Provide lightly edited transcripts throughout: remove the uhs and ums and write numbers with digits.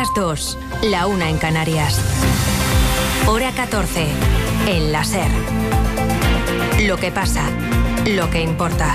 las 2, la 1 en Canarias. Hora 14, en la SER. Lo que pasa, lo que importa.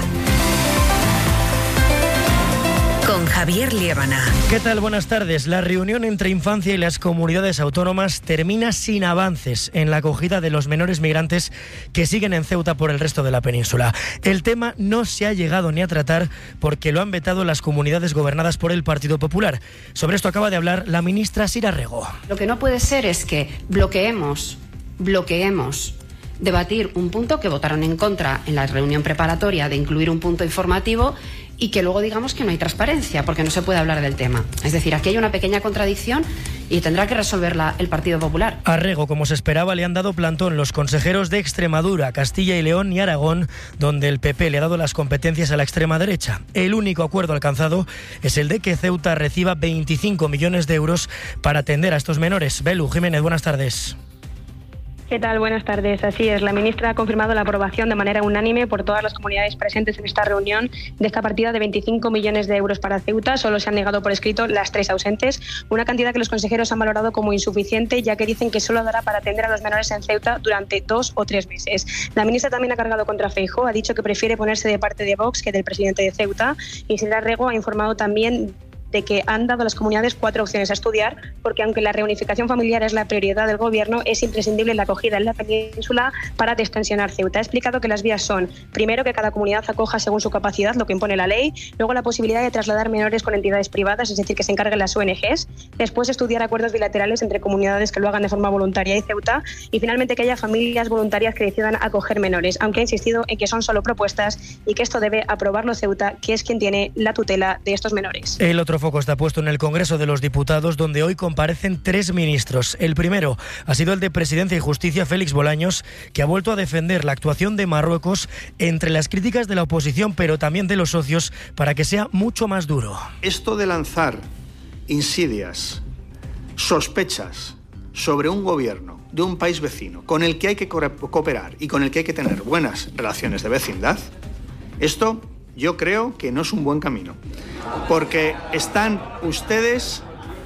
Con Javier Liébana. ¿Qué tal? Buenas tardes. La reunión entre Infancia y las comunidades autónomas termina sin avances en la acogida de los menores migrantes que siguen en Ceuta por el resto de la península. El tema no se ha llegado ni a tratar porque lo han vetado las comunidades gobernadas por el Partido Popular. Sobre esto acaba de hablar la ministra Sira Rego. Lo que no puede ser es que bloqueemos debatir un punto que votaron en contra en la reunión preparatoria de incluir un punto informativo y que luego digamos que no hay transparencia porque no se puede hablar del tema. Es decir, aquí hay una pequeña contradicción y tendrá que resolverla el Partido Popular. A Rego, como se esperaba, le han dado plantón los consejeros de Extremadura, Castilla y León y Aragón, donde el PP le ha dado las competencias a la extrema derecha. El único acuerdo alcanzado es el de que Ceuta reciba 25 millones de euros para atender a estos menores. Belu Jiménez, buenas tardes. ¿Qué tal? Buenas tardes. Así es, la ministra ha confirmado la aprobación de manera unánime por todas las comunidades presentes en esta reunión de esta partida de 25 millones de euros para Ceuta. Solo se han negado por escrito las 3 ausentes, una cantidad que los consejeros han valorado como insuficiente, ya que dicen que solo dará para atender a los menores en Ceuta durante 2 o 3 meses. La ministra también ha cargado contra Feijóo, ha dicho que prefiere ponerse de parte de Vox que del presidente de Ceuta, y Sira Rego ha informado también de que han dado a las comunidades 4 opciones a estudiar, porque aunque la reunificación familiar es la prioridad del Gobierno, es imprescindible la acogida en la península para destensionar Ceuta. Ha explicado que las vías son, primero, que cada comunidad acoja según su capacidad, lo que impone la ley, luego la posibilidad de trasladar menores con entidades privadas, es decir, que se encarguen las ONGs, después estudiar acuerdos bilaterales entre comunidades que lo hagan de forma voluntaria y Ceuta, y finalmente que haya familias voluntarias que decidan acoger menores, aunque ha insistido en que son solo propuestas y que esto debe aprobarlo Ceuta, que es quien tiene la tutela de estos menores. El otro foco está puesto en el Congreso de los Diputados, donde hoy comparecen 3 ministros. El primero ha sido el de Presidencia y Justicia, Félix Bolaños, que ha vuelto a defender la actuación de Marruecos entre las críticas de la oposición, pero también de los socios, para que sea mucho más duro. Esto de lanzar insidias, sospechas sobre un gobierno de un país vecino con el que hay que cooperar y con el que hay que tener buenas relaciones de vecindad, esto yo creo que no es un buen camino, porque están ustedes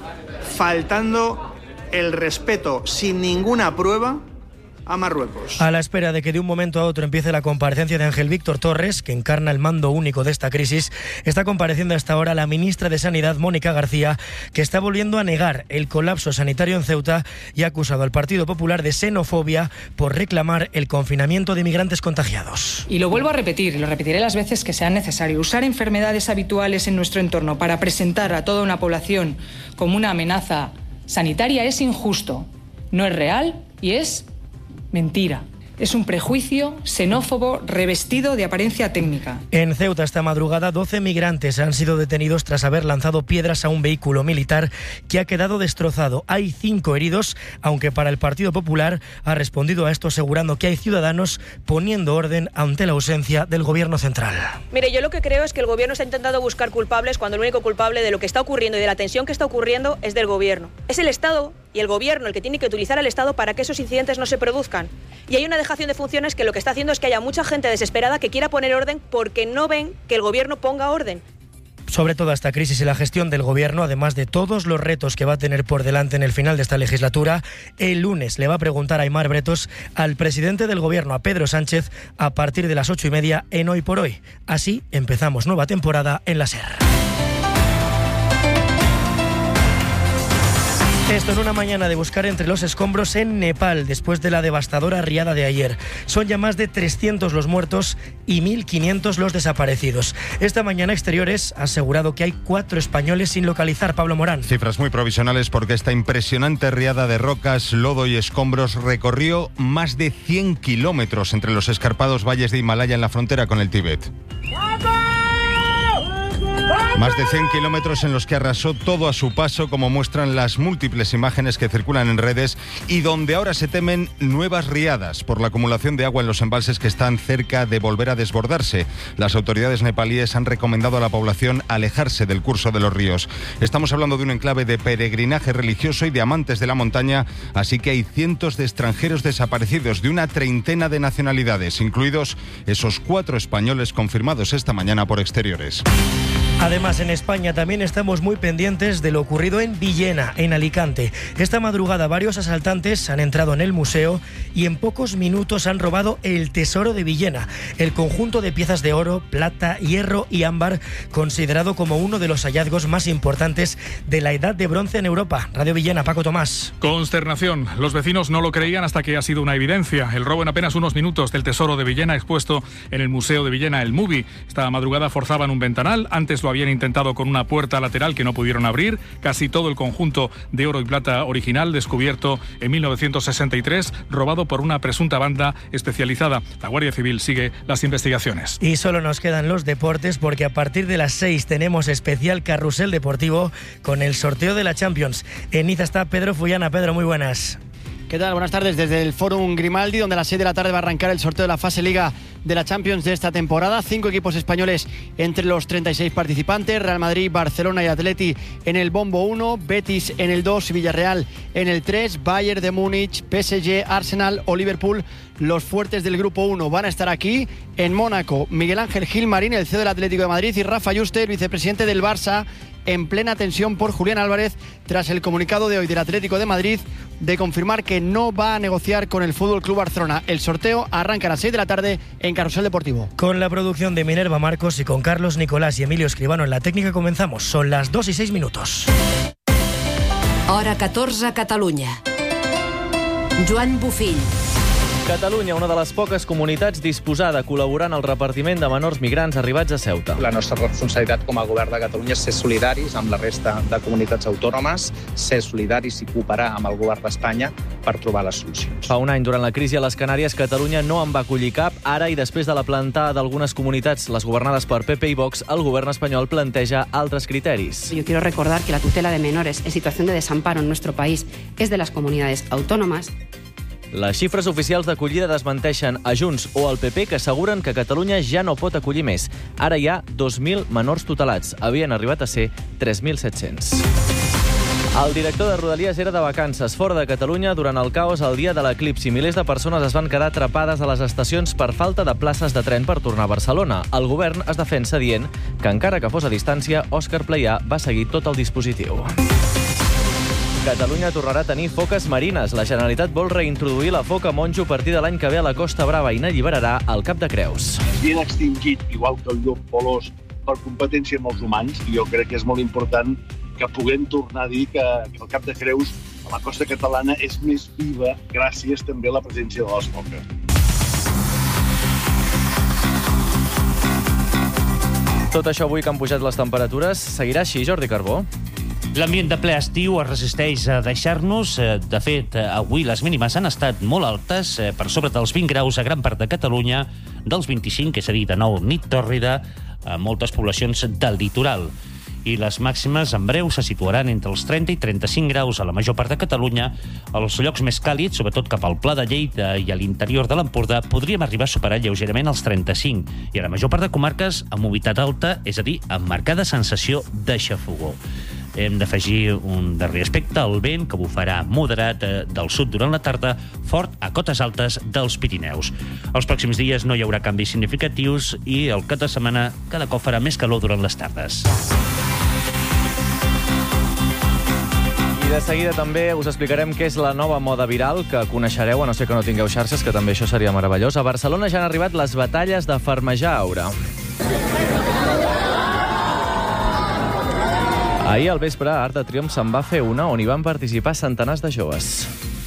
faltando el respeto sin ninguna prueba a Marruecos. A la espera de que de un momento a otro empiece la comparecencia de Ángel Víctor Torres, que encarna el mando único de esta crisis, está compareciendo hasta ahora la ministra de Sanidad, Mónica García, que está volviendo a negar el colapso sanitario en Ceuta y ha acusado al Partido Popular de xenofobia por reclamar el confinamiento de inmigrantes contagiados. Y lo vuelvo a repetir, y lo repetiré las veces que sean necesarias. Usar enfermedades habituales en nuestro entorno para presentar a toda una población como una amenaza sanitaria es injusto, no es real y es mentira. Es un prejuicio xenófobo revestido de apariencia técnica. En Ceuta esta madrugada 12 migrantes han sido detenidos tras haber lanzado piedras a un vehículo militar que ha quedado destrozado. Hay 5 heridos, aunque para el Partido Popular ha respondido a esto asegurando que hay ciudadanos poniendo orden ante la ausencia del Gobierno central. Mire, yo lo que creo es que el Gobierno está intentando buscar culpables cuando el único culpable de lo que está ocurriendo y de la tensión que está ocurriendo es del Gobierno. Es el Estado y el Gobierno el que tiene que utilizar al Estado para que esos incidentes no se produzcan. Y hay una dejación de funciones que lo que está haciendo es que haya mucha gente desesperada que quiera poner orden porque no ven que el Gobierno ponga orden. Sobre toda esta crisis y la gestión del Gobierno, además de todos los retos que va a tener por delante en el final de esta legislatura, el lunes le va a preguntar a Aimar Bretos al presidente del Gobierno, a Pedro Sánchez, a partir de las 8:30 en Hoy por Hoy. Así empezamos nueva temporada en la SER. Esto en una mañana de buscar entre los escombros en Nepal, después de la devastadora riada de ayer. Son ya más de 300 los muertos y 1.500 los desaparecidos. Esta mañana Exteriores ha asegurado que hay 4 españoles sin localizar. Pablo Morán. Cifras muy provisionales porque esta impresionante riada de rocas, lodo y escombros recorrió más de 100 kilómetros entre los escarpados valles de Himalaya en la frontera con el Tíbet. Más de 100 kilómetros en los que arrasó todo a su paso, como muestran las múltiples imágenes que circulan en redes, y donde ahora se temen nuevas riadas por la acumulación de agua en los embalses que están cerca de volver a desbordarse. Las autoridades nepalíes han recomendado a la población alejarse del curso de los ríos. Estamos hablando de un enclave de peregrinaje religioso y de amantes de la montaña, así que hay cientos de extranjeros desaparecidos de una treintena de nacionalidades, incluidos esos 4 españoles confirmados esta mañana por Exteriores. Además, en España también estamos muy pendientes de lo ocurrido en Villena, en Alicante. Esta madrugada varios asaltantes han entrado en el museo y en pocos minutos han robado el tesoro de Villena, el conjunto de piezas de oro, plata, hierro y ámbar, considerado como uno de los hallazgos más importantes de la Edad de Bronce en Europa. Radio Villena, Paco Tomás. Consternación. Los vecinos no lo creían hasta que ha sido una evidencia. El robo en apenas unos minutos del tesoro de Villena expuesto en el Museo de Villena, el MUBI. Esta madrugada forzaban un ventanal. Antes lo habían intentado con una puerta lateral que no pudieron abrir. Casi todo el conjunto de oro y plata original descubierto en 1963, robado por una presunta banda especializada. La Guardia Civil sigue las investigaciones. Y solo nos quedan los deportes, porque a partir de las 6 tenemos especial carrusel deportivo con el sorteo de la Champions. En Niza está Pedro Fullana. Pedro, muy buenas. ¿Qué tal? Buenas tardes desde el Fórum Grimaldi, donde a las 6 de la tarde va a arrancar el sorteo de la fase Liga de la Champions de esta temporada. 5 equipos españoles entre los 36 participantes: Real Madrid, Barcelona y Atleti en el bombo 1, Betis en el 2, Villarreal en el 3, Bayern de Múnich, PSG, Arsenal o Liverpool. Los fuertes del grupo 1 van a estar aquí. En Mónaco, Miguel Ángel Gilmarín, el CEO del Atlético de Madrid, y Rafa Yuste, el vicepresidente del Barça, en plena tensión por Julián Álvarez tras el comunicado de hoy del Atlético de Madrid de confirmar que no va a negociar con el FC Barcelona. El sorteo arranca a las 6 de la tarde en Carrusel Deportivo. Con la producción de Minerva Marcos y con Carlos Nicolás y Emilio Escribano en la técnica comenzamos. Son las 2:06. Hora 14 a Catalunya. Joan Bufill. Catalunya, una de les poques comunitats disposada a col·laborar en el repartiment de menors migrants arribats a Ceuta. La nostra responsabilitat com a govern de Catalunya és ser solidaris amb la resta de comunitats autònomes, ser solidaris i cooperar amb el govern d'Espanya per trobar les solucions. Fa un any, durant la crisi a les Canàries, Catalunya no en va acollir cap. Ara, i després de la plantada d'algunes comunitats, les governades per PP i Vox, el govern espanyol planteja altres criteris. Yo quiero recordar que la tutela de menores en situación de desamparo en nuestro país es de las comunidades autónomas. Les xifres oficials d'acollida desmenteixen a Junts o al PP, que asseguren que Catalunya ja no pot acollir més. Ara hi ha 2.000 menors tutelats. Havien arribat a ser 3.700. El director de Rodalies era de vacances fora de Catalunya durant el caos el dia de l'eclipsi. Milers de persones es van quedar atrapades a les estacions per falta de places de tren per tornar a Barcelona. El govern es defensa dient que, encara que fos a distància, Òscar Playà va seguir tot el dispositiu. Catalunya tornarà a tenir foques marines. La Generalitat vol reintroduir la foca monjo a partir de l'any que ve a la Costa Brava i n'alliberarà al Cap de Creus. Bien extingit, igual que el llop o l'os, per competència amb els humans, i jo crec que és molt important que puguem tornar a dir que el Cap de Creus, a la costa catalana, és més viva gràcies també a la presència de les foques. Tot això avui que han pujat les temperatures. Seguirà així, Jordi Carbó? L'ambient de ple estiu es resisteix a deixar-nos. De fet, avui les mínimes han estat molt altes, per sobre dels 20 graus a gran part de Catalunya, dels 25, és a dir, de nou nit tòrrida, a moltes poblacions del litoral. I les màximes en breu se situaran entre els 30 i 35 graus a la major part de Catalunya. Els llocs més càlids, sobretot cap al Pla de Lleida i a l'interior de l'Empordà, podríem arribar a superar lleugerament els 35. I a la major part de comarques amb humitat alta, és a dir, amb marcada sensació de xafogor. Hem d'afegir un darrer aspecte, el vent, que bufarà moderat del sud durant la tarda, fort a cotes altes dels Pirineus. Els pròxims dies no hi haurà canvis significatius i el cap de setmana cada cop farà més calor durant les tardes. I de seguida també us explicarem què és la nova moda viral que coneixereu, a no ser que no tingueu xarxes, que també això seria meravellós. A Barcelona ja han arribat les batalles de farmejaure. Ahir al vespre, Arc de Triomf se'n va fer una on hi van participar centenars de joves.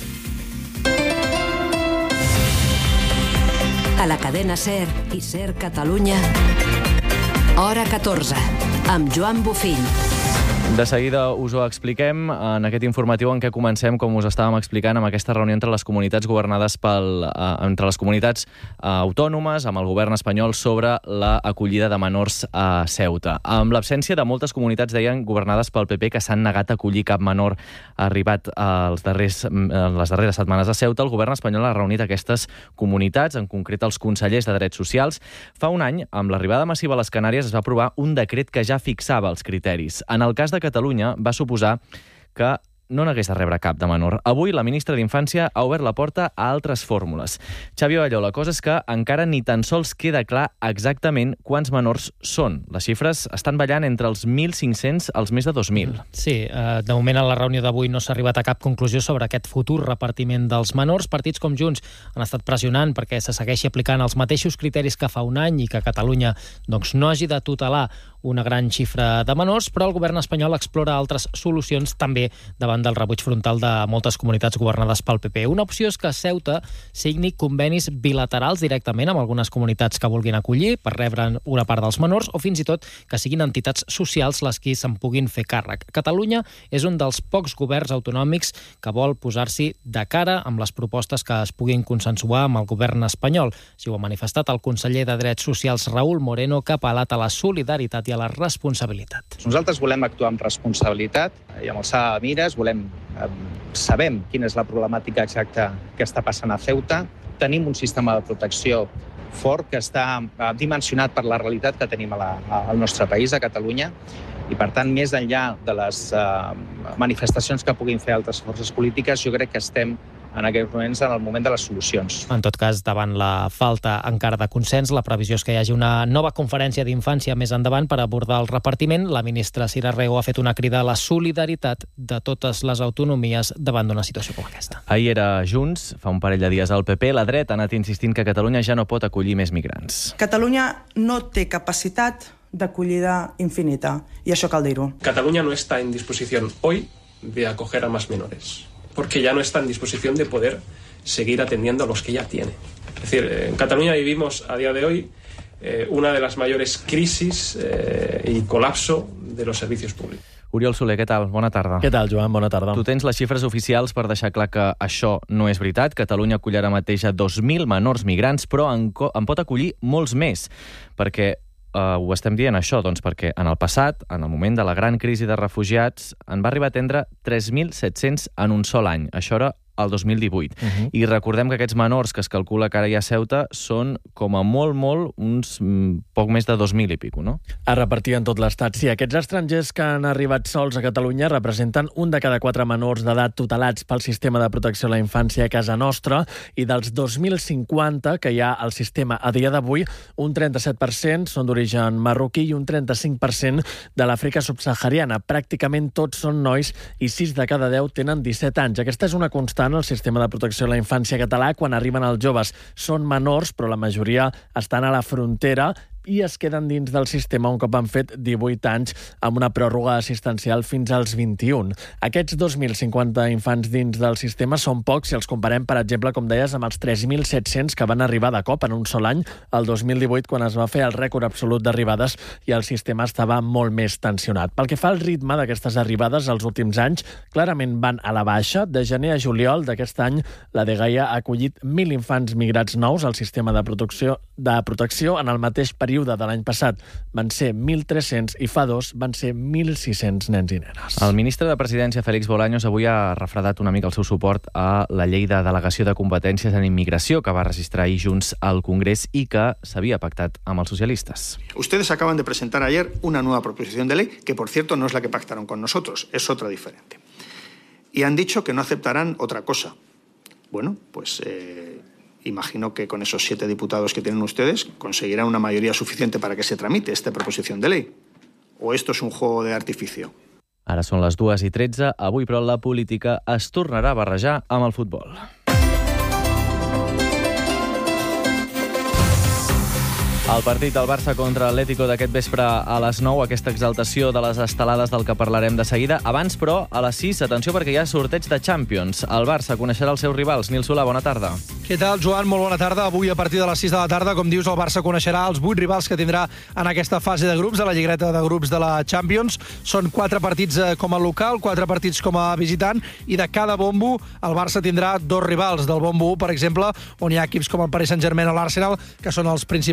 A la cadena SER i SER Catalunya, Hora 14, amb Joan Bufill. De seguida us ho expliquem en aquest informatiu en què comencem, com us estàvem explicant, amb aquesta reunió entre les comunitats governades entre les comunitats autònomes, amb el govern espanyol, sobre l'acollida de menors a Ceuta. Amb l'absència de moltes comunitats, deien, governades pel PP, que s'han negat a acollir cap menor arribat les darreres setmanes a Ceuta, el govern espanyol ha reunit aquestes comunitats, en concret els consellers de Drets Socials. Fa un any, amb l'arribada massiva a les Canàries, es va aprovar un decret que ja fixava els criteris. En el cas de Catalunya va suposar que no n'hagués de rebre cap de menor. Avui la ministra d'Infància ha obert la porta a altres fórmules. Xavi Avelló, la cosa és que encara ni tan sols queda clar exactament quants menors són. Les xifres estan ballant entre els 1.500 als més de 2.000. Sí, de moment a la reunió d'avui no s'ha arribat a cap conclusió sobre aquest futur repartiment dels menors. Partits com Junts han estat pressionant perquè se segueixi aplicant els mateixos criteris que fa un any i que Catalunya no hagi de tutelar una gran xifra de menors, però el govern espanyol explora altres solucions també davant del rebuig frontal de moltes comunitats governades pel PP. Una opció és que Ceuta signi convenis bilaterals directament amb algunes comunitats que vulguin acollir per rebre una part dels menors o fins i tot que siguin entitats socials les qui se'n puguin fer càrrec. Catalunya és un dels pocs governs autonòmics que vol posar-s'hi de cara amb les propostes que es puguin consensuar amb el govern espanyol. Així ho ha manifestat el conseller de Drets Socials Raúl Moreno, que ha apel·lat a la solidaritat i a la responsabilitat. Nosaltres volem actuar amb responsabilitat i amb alçada de mires, sabem quina és la problemàtica exacta que està passant a Ceuta, tenim un sistema de protecció fort que està dimensionat per la realitat que tenim al nostre país, a Catalunya, i per tant, més enllà de les manifestacions que puguin fer altres forces polítiques, jo crec que estem en aquests moments en el moment de les solucions. En tot cas, davant la falta encara de consens, la previsió és que hi hagi una nova conferència d'infància més endavant per abordar el repartiment. La ministra Sira Rego ha fet una crida a la solidaritat de totes les autonomies davant d'una situació com aquesta. Ahir era Junts, fa un parell de dies al PP. La dreta ha anat insistint que Catalunya ja no pot acollir més migrants. Catalunya no té capacitat d'acollida infinita, y això cal dir-ho. Cataluña no está en disposición hoy de acoger a más menores, porque ya no está en disposición de poder seguir atendiendo a los que ya tiene. Es decir, en Cataluña vivimos a día de hoy una de las mayores crisis y colapso de los servicios públicos. Oriol Soler, què tal? Bona tarda. Què tal, Joan? Bona tarda. Tu tens les xifres oficials per deixar clar que això no és veritat. Catalunya acull ara mateix a 2.000 menors migrants, però en pot acollir molts més, perquè ho estem dient això, doncs perquè en el passat, en el moment de la gran crisi de refugiats, en va arribar a atendre 3.700 en un sol any. Això era el 2018. I recordem que aquests menors que es calcula que ara hi ha a Ceuta són, com a molt, uns poc més de 2.000 i pico, no? A repartir en tot l'estat. Sí, aquests estrangers que han arribat sols a Catalunya representen un de cada 4 menors d'edat tutelats pel sistema de protecció a la infància a casa nostra, i dels 2.050 que hi ha al sistema a dia d'avui, un 37% són d'origen marroquí i un 35% de l'Àfrica subsahariana. Pràcticament tots són nois i 6 de cada 10 tenen 17 anys. Aquesta és una constant el sistema de protecció a la infància català quan arriben els joves. Són menors, però la majoria estan a la frontera i es queden dins del sistema un cop han fet 18 anys amb una pròrroga assistencial fins als 21. Aquests 2.050 infants dins del sistema són pocs si els comparem, per exemple, com deies, amb els 3.700 que van arribar de cop en un sol any el 2018, quan es va fer el rècord absolut d'arribades i el sistema estava molt més tensionat. Pel que fa al ritme d'aquestes arribades, els últims anys clarament van a la baixa. De gener a juliol d'aquest any, la dgaia ha acollit 1.000 infants migrats nous al sistema de protecció. En el mateix període de l'any passat van ser 1.300 i fa 2 van ser 1.600 nens i nenes. El ministre de Presidència, Félix Bolaños, avui ha refredat una mica el seu suport a la llei de delegació de competències en immigració que va registrar ahir Junts al Congrés i que s'havia pactat amb els socialistes. Ustedes acaban de presentar ayer una nueva proposición de ley, que por cierto no es la que pactaron con nosotros, es otra diferente. Y han dicho que no aceptarán otra cosa. Bueno, pues imagino que con esos 7 diputados que tienen ustedes conseguirán una mayoría suficiente para que se tramite esta proposición de ley. ¿O esto es un juego de artificio? Ara són les 2:13. Avui, però, la política es tornarà a barrejar amb el futbol. El partit del Barça contra l'Atlético d'aquest vespre a les 9, aquesta exaltació de les estelades del que parlarem de seguida. Abans, però, a les 6, atenció perquè hi ha sorteig de Champions. El Barça coneixerà els seus rivals. Nil Solà, bona tarda. Què tal, Joan? Molt bona tarda. Avui, a partir de les 6 de la tarda, com dius, el Barça coneixerà els 8 rivals que tindrà en aquesta fase de grups, de la lligueta de grups de la Champions. Són 4 partits com a local, 4 partits com a visitant, i de cada bombo el Barça tindrà 2 rivals. Del bombo 1, per exemple, on hi ha equips com el Paris Saint-Germain o l'Arsenal, que són els principals equips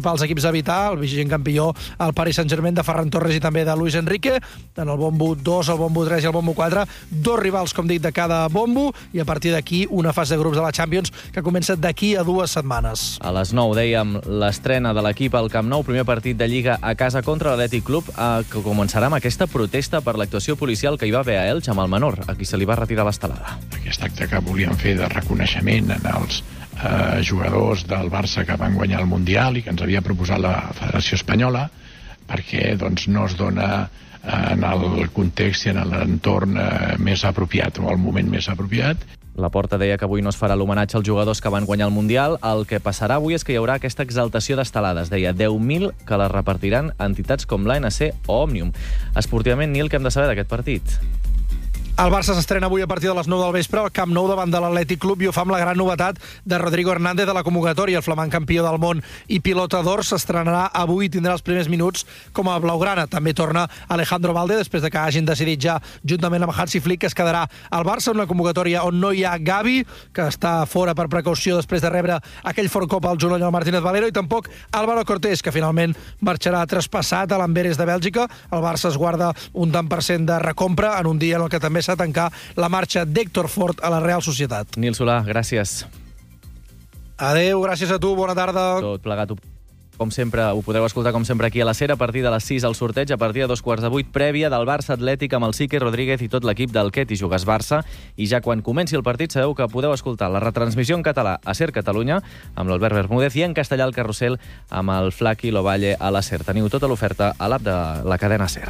equips a evitar, el vigent campió, el Paris Saint-Germain de Ferran Torres i també de Luis Enrique, en el bombo 2, el bombo 3 i el bombo 4, 2 rivals, com dic, de cada bombo, i a partir d'aquí una fase de grups de la Champions que comença d'aquí a 2 setmanes. A les 9, dèiem, l'estrena de l'equip al Camp Nou, primer partit de Lliga a casa contra l'Atlètic Club, que començarà amb aquesta protesta per l'actuació policial que hi va haver a Elx amb el menor, a qui se li va retirar l'estelada. Aquest acte que volíem fer de reconeixement en els jugadors del Barça que van guanyar el Mundial i que ens havia proposat la Federació Espanyola, perquè doncs, no es dona en el context i en l'entorn més apropiat o el moment més apropiat. La Porta deia que avui no es farà l'homenatge als jugadors que van guanyar el Mundial. El que passarà avui és que hi haurà aquesta exaltació d'estelades. Deia 10.000 que les repartiran entitats com l'ANC o Òmnium. Esportivament, Nil, què hem de saber d'aquest partit? El Barça s'estrena avui a partir de les 9 del vespre al Camp Nou davant de l'Atlètic Club i ho fa amb la gran novetat de Rodrigo Hernández de la convocatòria. El flamant campió del món i pilota d'or s'estrenarà avui i tindrà els primers minuts com a blaugrana. També torna Alejandro Valde després de que hagin decidit ja juntament amb Hansi Flick que es quedarà al Barça, una convocatòria on no hi ha Gavi, que està fora per precaució després de rebre aquell fort cop al genoll al Martínez Valero, i tampoc Álvaro Cortés, que finalment marxarà traspassat a l'Amberes de Bèlgica. El Barça es guarda un tant per cent de recompra en un dia en el que també s'ha tancar la marxa d'Héctor Fort a la Real Societat. Nil Solà, gràcies. Adéu, gràcies a tu, bona tarda. Tot plegat, com sempre, ho podreu escoltar com sempre aquí a la SER a partir de les 6 al sorteig, a partir de 7:15, prèvia del Barça Atlètic amb el Sique Rodríguez i tot l'equip del Quet i Jugues Barça. I ja quan comenci el partit sabeu que podeu escoltar la retransmissió en català a SER Catalunya amb l'Albert Bermúdez i en castellà al Carrusel amb el Flaqui Lovalle a la SER. Teniu tota l'oferta a l'app de la cadena SER.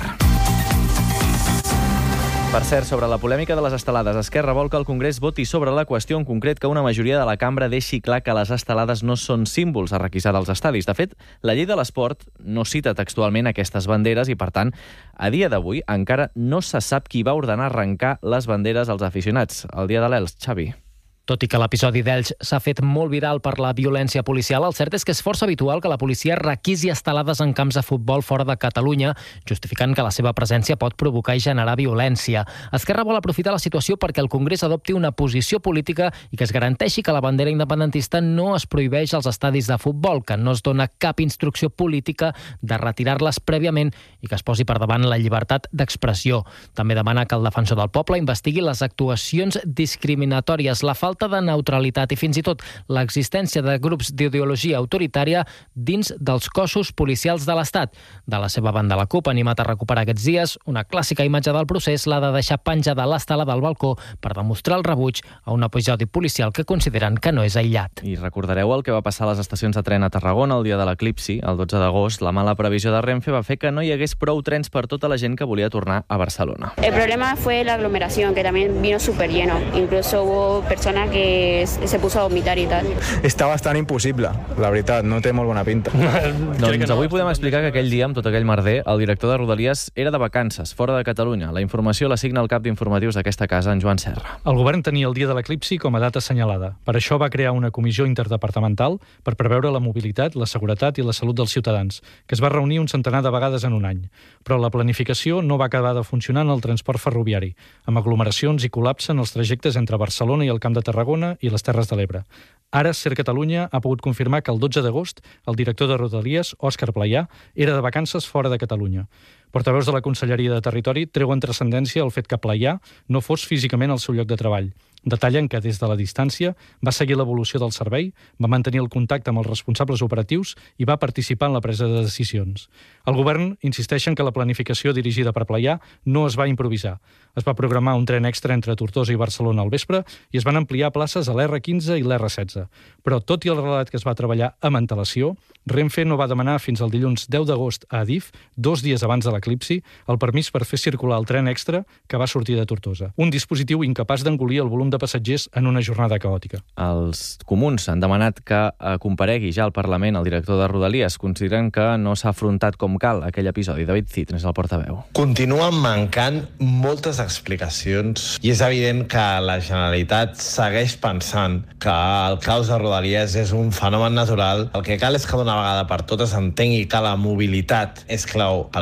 Per cert, sobre la polèmica de les estelades, Esquerra vol que el Congrés voti sobre la qüestió, en concret que una majoria de la cambra deixi clar que les estelades no són símbols a requisar dels estadis. De fet, la llei de l'esport no cita textualment aquestes banderes i, per tant, a dia d'avui encara no se sap qui va ordenar arrencar les banderes als aficionats. El dia de l'Elx, Xavi. Tot i que l'episodi d'Elx s'ha fet molt viral per la violència policial, el cert és que és força habitual que la policia requisi estelades en camps de futbol fora de Catalunya, justificant que la seva presència pot provocar i generar violència. Esquerra vol aprofitar la situació perquè el Congrés adopti una posició política i que es garanteixi que la bandera independentista no es prohibeix als estadis de futbol, que no es dona cap instrucció política de retirar-les prèviament i que es posi per davant la llibertat d'expressió. També demana que el defensor del poble investigui les actuacions discriminatòries, la falta de neutralitat i fins i tot l'existència de grups d'ideologia autoritària dins dels cossos policials de l'Estat. De la seva banda, la CUP ha animat a recuperar aquests dies una clàssica imatge del procés, la de deixar penjada l'estelada al balcó per demostrar el rebuig a un episodi policial que consideren que no és aïllat. I recordareu el que va passar a les estacions de tren a Tarragona el dia de l'eclipsi, el 12 d'agost. La mala previsió de Renfe va fer que no hi hagués prou trens per tota la gent que volia tornar a Barcelona. El problema fue la aglomeración, que también vino súper lleno. Incluso hubo personas que se puso a vomitar i tal. Està bastant impossible, la veritat, no té molt bona pinta. Doncs avui podem explicar que aquell dia, amb tot aquell merder, el director de Rodalies era de vacances, fora de Catalunya. La informació la signa el cap d'informatius d'aquesta casa, en Joan Serra. El govern tenia el dia de l'eclipsi com a data assenyalada. Per això va crear una comissió interdepartamental per preveure la mobilitat, la seguretat i la salut dels ciutadans, que es va reunir un centenar de vegades en un any. Però la planificació no va acabar de funcionar en el transport ferroviari, amb aglomeracions i col·lapse en els trajectes entre Barcelona i el Camp de Tarragona i les Terres de l'Ebre. Ara, SER Catalunya ha pogut confirmar que el 12 d'agost el director de Rodalies, Òscar Playà, era de vacances fora de Catalunya. Portaveus de la Conselleria de Territori treuen transcendència el fet que Playà no fos físicament al seu lloc de treball. Detallen que des de la distància va seguir l'evolució del servei, va mantenir el contacte amb els responsables operatius i va participar en la presa de decisions. El govern insisteix en que la planificació dirigida per Playà no es va improvisar. Es va programar un tren extra entre Tortosa i Barcelona al vespre i es van ampliar places a l'R15 i l'R16. Però tot i el relat que es va treballar amb antelació, Renfe no va demanar fins al dilluns 10 d'agost a Adif, 2 dies abans de l'eclipsi, el permís per fer circular el tren extra que va sortir de Tortosa. Un dispositiu incapaç d'engolir el volum de passatgers en una jornada caòtica. Els comuns han demanat que comparegui ja al Parlament el director de Rodalies. Consideren que no s'ha afrontat com cal aquell episodi. David Cid és el portaveu. Continuen mancant moltes explicacions i és evident que la Generalitat segueix pensant que el caos de Rodalies és un fenomen natural. El que cal és que d'una vegada per totes entengui que la mobilitat és clau per al país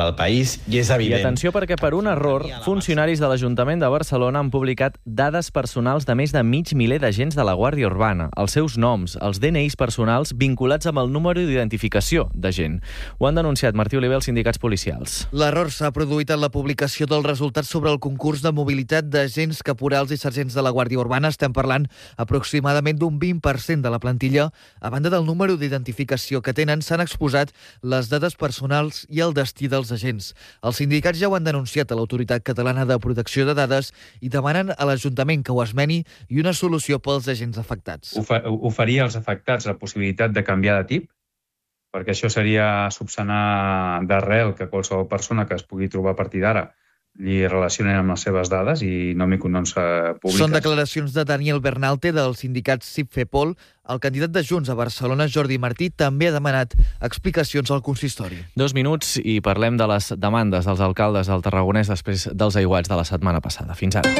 I és evident. I atenció perquè per un error, funcionaris de l'Ajuntament de Barcelona han publicat dades personals de més de 500.000 d'agents de la Guàrdia Urbana, els seus noms, els DNIs personals vinculats amb el número d'identificació d'agent. Ho han denunciat Martí Oliver els sindicats policials. L'error s'ha produït en la publicació dels resultats sobre el concurs de mobilitat d'agents caporals i sergents de la Guàrdia Urbana. Estem parlant aproximadament d'un 20% de la plantilla. A banda del número d'identificació que tenen, s'han exposat les dades personals i el destí dels agents. Els sindicats ja ho han denunciat a l'Autoritat Catalana de Protecció de Dades i demanen a l'Ajuntament que ho esmeni i una solució pels agents afectats. Oferir als afectats la possibilitat de canviar de tip, perquè això seria subsanar d'arrel que qualsevol persona que es pugui trobar a partir d'ara li relacionen amb les seves dades i nom i cognoms públiques. Són declaracions de Daniel Bernalte del sindicat CIP-FEPOL. El candidat de Junts a Barcelona, Jordi Martí, també ha demanat explicacions al consistori. 2 minuts i parlem de les demandes dels alcaldes del Tarragonès després dels aiguats de la setmana passada. Fins ara.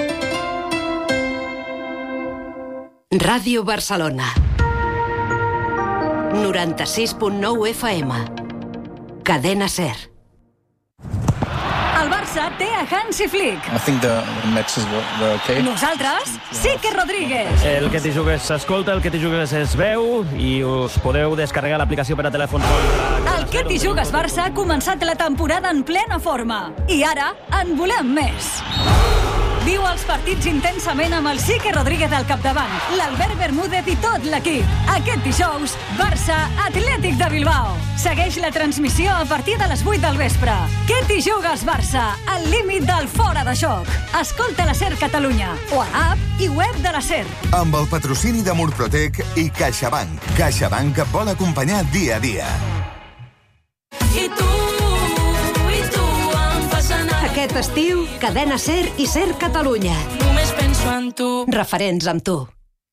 Ràdio Barcelona 96.9 FM. Cadena SER. El Barça té a Hansi Flick. I think the matches were okay. Nosaltres, Quique Rodríguez. El Que t'hi jugues s'escolta, el Que t'hi jugues es veu i us podeu descarregar l'aplicació per a telèfons. El Que t'hi jugues Barça ha començat la temporada en plena forma. I ara en volem més. Viu els partits intensament amb el Quique Rodríguez al capdavant, l'Albert Bermúdez i tot l'equip. Aquest dijous, Barça Atlètic de Bilbao. Segueix la transmissió a partir de les 8 del vespre. Que t'hi jugues Barça, al límit del fora de joc. Escolta la SER Catalunya o a l'app i web de la SER. Amb el patrocini de Murprotec i CaixaBank. CaixaBank et vol acompanyar dia a dia. I tu em fas anar. Aquest estiu, Cadena SER i SER Catalunya. Només penso en tu. Referents amb tu.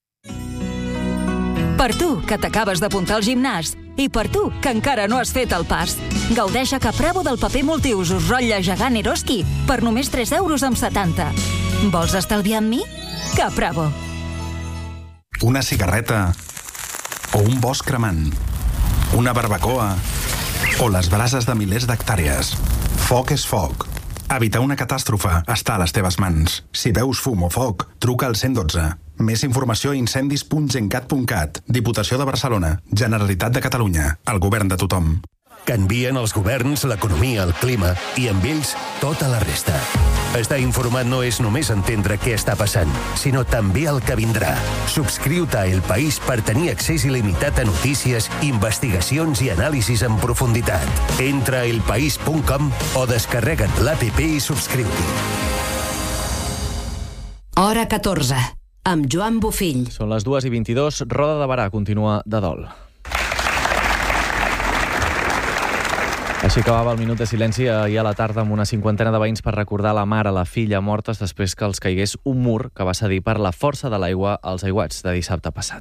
Per tu, que t'acabes d'apuntar al gimnàs. I per tu, que encara no has fet el pas. Gaudeix a Capravo del paper multiusos rotlle gegant Eroski per només 3,70 €. Vols estalviar amb mi? Capravo. Una cigarreta o un bosc cremant, una barbacoa o les brases de milers d'hectàrees. Foc és foc. Evitar una catàstrofe està a les teves mans. Si veus fum o foc, truca al 112. Més informació a incendis.gencat.cat. Diputació de Barcelona. Generalitat de Catalunya. El govern de tothom. Canvien els governs, l'economia, el clima i amb ells tota la resta. Estar informat no és només entendre què està passant, sinó també el que vindrà. Subscriu-te a El País per tenir accés il·limitat a notícies, investigacions i anàlisis en profunditat. Entra a elpaís.com o descarrega't l'APP i subscriu-t'hi. Hora 14, amb Joan Bofill. Són les 2:22, Roda de Barà continua de dol. Així acabava el minut de silenci ahir a la tarda amb una 50ena de veïns per recordar la mare, la filla mortes després que els caigués un mur que va cedir per la força de l'aigua als aiguats de dissabte passat.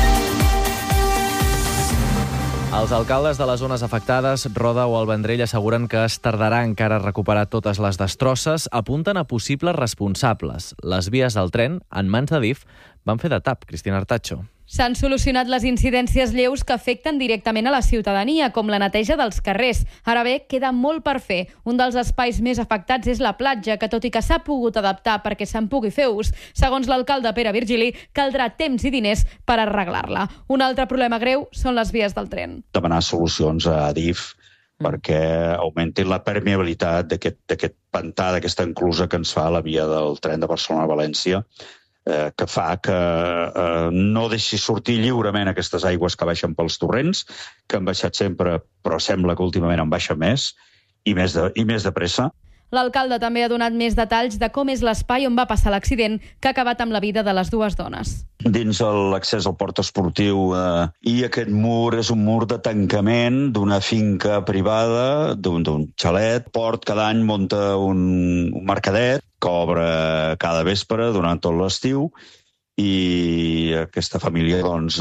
Els alcaldes de les zones afectades, Roda o el Vendrell, asseguren que es tardarà encara a recuperar totes les destrosses. Apunten a possibles responsables. Les vies del tren, en mans de DIF, van fer de tap. Cristina Artacho. S'han solucionat les incidències lleus que afecten directament a la ciutadania, com la neteja dels carrers. Ara bé, queda molt per fer. Un dels espais més afectats és la platja, que tot i que s'ha pogut adaptar perquè se'n pugui fer ús, segons l'alcalde Pere Virgili, caldrà temps i diners per arreglar-la. Un altre problema greu són les vies del tren. Demanar solucions a DIF perquè augmentin la permeabilitat d'aquest pantà, d'aquesta enclusa que ens fa la via del tren de Barcelona a València, que fa que no deixi sortir lliurement aquestes aigües que baixen pels torrents, que han baixat sempre, però sembla que últimament en baixa més, i més de pressa. L'alcalde també ha donat més detalls de com és l'espai on va passar l'accident que ha acabat amb la vida de les dues dones. Dins l'accés al port esportiu i aquest mur és un mur de tancament d'una finca privada, d'un xalet. Port cada any munta un mercadet que obre cada vespre durant tot l'estiu i aquesta família doncs,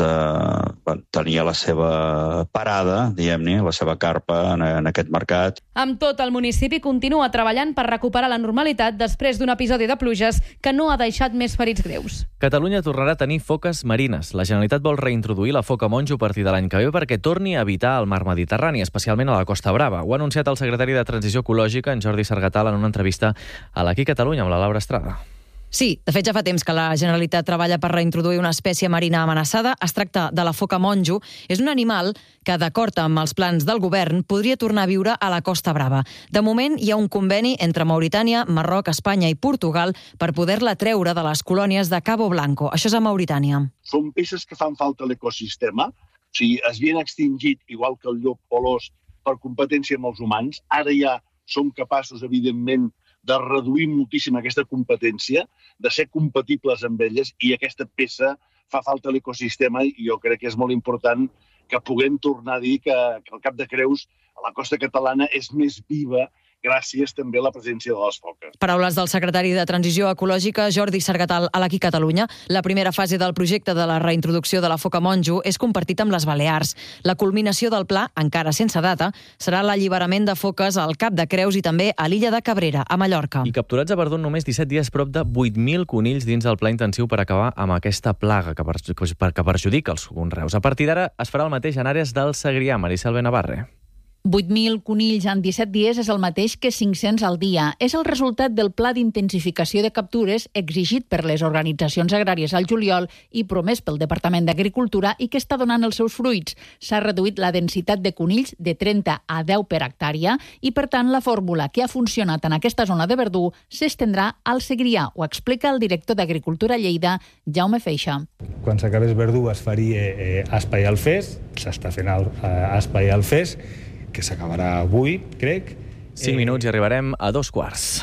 tenia la seva parada, diguem-ne, la seva carpa en aquest mercat. Amb tot, el municipi continua treballant per recuperar la normalitat després d'un episodi de pluges que no ha deixat més ferits greus. Catalunya tornarà a tenir foques marines. La Generalitat vol reintroduir la foca monjo a partir de l'any que ve perquè torni a habitar el mar Mediterrani, especialment a la Costa Brava. Ho ha anunciat el secretari de Transició Ecològica, en Jordi Sargatal, en una entrevista a l'Aquí Catalunya amb la Laura Estrada. Sí, de fet ja fa temps que la Generalitat treballa per reintroduir una espècie marina amenaçada. Es tracta de la foca monjo. És un animal que, d'acord amb els plans del govern, podria tornar a viure a la Costa Brava. De moment, hi ha un conveni entre Mauritània, Marroc, Espanya i Portugal per poder-la treure de les colònies de Cabo Blanco. Això és a Mauritània. Són peces que fan falta a l'ecosistema. O sigui, es havien extingit, igual que el llop o l'os, per competència amb els humans. Ara ja som capaços, evidentment, de reduir moltíssim aquesta competència, de ser compatibles amb elles, i aquesta peça fa falta a l'ecosistema, i jo crec que és molt important que puguem tornar a dir que el Cap de Creus a la costa catalana és més viva gràcies també a la presència de les foques. Paraules del secretari de Transició Ecològica, Jordi Sargatal, a l'Aquí Catalunya. La primera fase del projecte de la reintroducció de la foca monjo és compartit amb les Balears. La culminació del pla, encara sense data, serà l'alliberament de foques al Cap de Creus i també a l'illa de Cabrera, a Mallorca. I capturats a Verdun només 17 dies, prop de 8.000 conills dins del pla intensiu per acabar amb aquesta plaga que perjudica els conreus. A partir d'ara es farà el mateix en àrees del Segrià. Maricel Benavarre. 8.000 conills en 17 dies és el mateix que 500 al dia. És el resultat del pla d'intensificació de captures exigit per les organitzacions agràries al juliol i promès pel Departament d'Agricultura i que està donant els seus fruits. S'ha reduït la densitat de conills de 30 a 10 per hectàrea i, per tant, la fórmula que ha funcionat en aquesta zona de Verdú s'estendrà al Segrià. Ho explica el director d'Agricultura a Lleida, Jaume Feixa. Quan s'acabés Verdú es faria Aspa i Alfés, s'està fent Aspa i Alfés, que s'acabarà avui, crec. 5 minuts i arribarem a 2:15.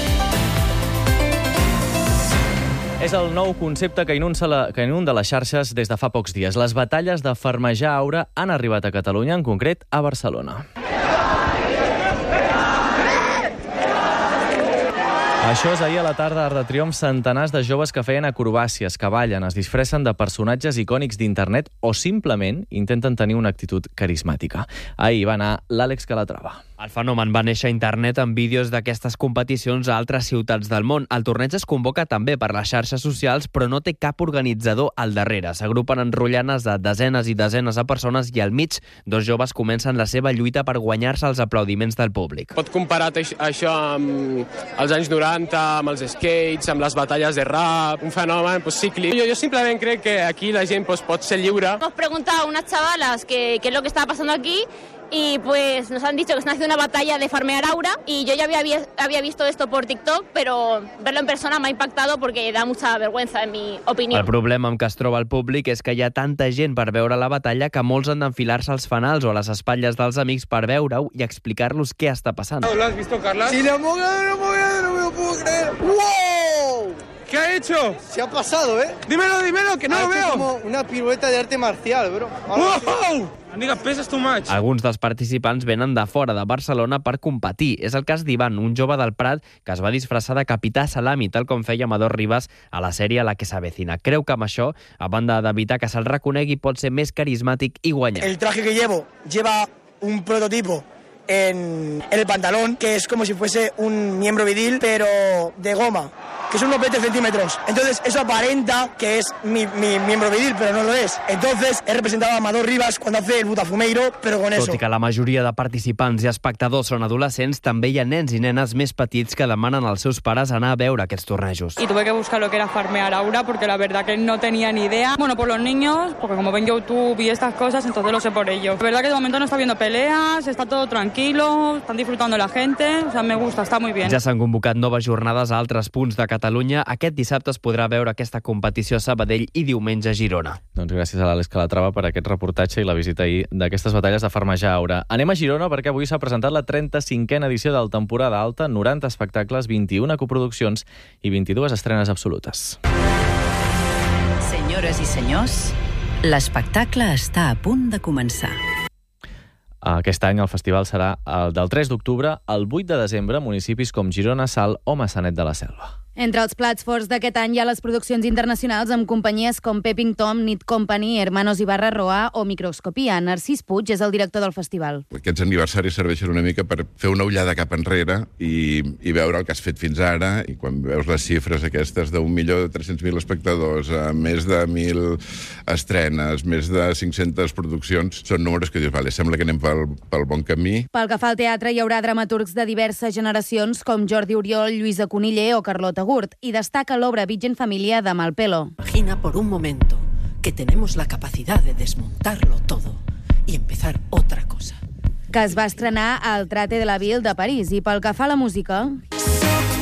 És el nou concepte que inunda les xarxes des de fa pocs dies. Les batalles de farmejar aura han arribat a Catalunya, en concret a Barcelona. Això és ahir a la tarda d'Arc de Triomf, centenars de joves que feien acrobàcies, que ballen, es disfressen de personatges icònics d'internet o simplement intenten tenir una actitud carismàtica. Ahir va anar l'Àlex Calatrava. El fenomen va néixer a internet amb vídeos d'aquestes competicions a altres ciutats del món. El torneig es convoca també per les xarxes socials, però no té cap organitzador al darrere. S'agrupen en rotllanes de desenes i desenes de persones i al mig dos joves comencen la seva lluita per guanyar-se els aplaudiments del públic. Pot comparar això amb els anys 90, amb els skates, amb les batalles de rap, un fenomen cíclic. Jo simplement crec que aquí la gent pot ser lliure. Hemos preguntado a unas chavalas qué es lo que estaba pasando aquí y pues nos han dicho que están haciendo una batalla de farmear aura y yo ya había visto esto por TikTok, pero verlo en persona m'ha impactado porque da mucha vergüenza, en mi opinió. El problema amb què es troba el públic és que hi ha tanta gent per veure la batalla que molts han d'enfilar-se als fanals o a les espatlles dels amics per veure-ho i explicar-los què està passant. ¿Lo has visto, Carla? Sí, no me lo puedo creer. ¡Wow! ¿Qué ha hecho? Se ha pasado, ¿eh? Dímelo, que no lo veo. Como una pirueta de arte marcial, bro. ¡Wow! Amiga, peses too much. Alguns dels participants venen de fora de Barcelona per competir. És el cas d'Ivan, un jove del Prat que es va disfressar de capità Salami, tal com feia Amador Rivas a la sèrie La que s'avecina. Creu que amb això, a banda d'evitar que se'l reconegui, pot ser més carismàtic i guanyar. El traje que lleva un prototipo en el pantalón, que es como si fuese un miembro viril, pero de goma, que son unos 20 centímetros. Entonces, eso aparenta que es mi miembro viril, pero no lo es. Entonces, he representado a Amador Rivas cuando hace el Butafumeiro, pero con eso. Tot i que la majoria de participants i espectadors són adolescents, també hi ha nens i nenes més petits que demanen als seus pares anar a veure aquests tornejos. Y tuve que buscar lo que era farmear aura, porque la verdad que no tenía ni idea. Bueno, por los niños, porque como ven YouTube y estas cosas, entonces lo sé por ellos. La verdad que de momento no está viendo peleas, está todo tranquilo, están disfrutando la gente, o sea, me gusta, está muy bien. Ja s'han convocat noves jornades a altres punts de Catalunya. Aquest dissabte es podrà veure aquesta competició a Sabadell i diumenge a Girona. Doncs gràcies a l'Àlex Calatrava per aquest reportatge i la visita ahir d'aquestes batalles de farmejar aura. Anem a Girona perquè avui s'ha presentat la 35a edició del Temporada Alta, 90 espectacles, 21 coproduccions i 22 estrenes absolutes. Senyores i senyors, l'espectacle està a punt de començar. Aquest any el festival serà el del 3 d'octubre al 8 de desembre, municipis com Girona, Salt o Maçanet de la Selva. Entre els plats forts d'aquest any hi ha les produccions internacionals amb companyies com Peeping Tom, Need Company, Hermanos Ibarra Roa o Microscopia. Narcís Puig és el director del festival. Aquests aniversaris serveixen una mica per fer una ullada cap enrere i veure el que has fet fins ara, i quan veus les xifres aquestes d'1.300.000 espectadors, més de 1.000 estrenes, més de 500 produccions, són números que dius, vale, sembla que anem pel bon camí. Pel que fa al teatre, hi haurà dramaturgs de diverses generacions com Jordi Oriol, Lluïsa Coniller o Carlota Gurt, i destaca l'obra Virgen Familia de Malpelo. Imagina por un momento que tenemos la capacidad de desmontarlo todo y empezar otra cosa. Que es va estrenar al Trate de la Ville de París. I pel que fa a la música,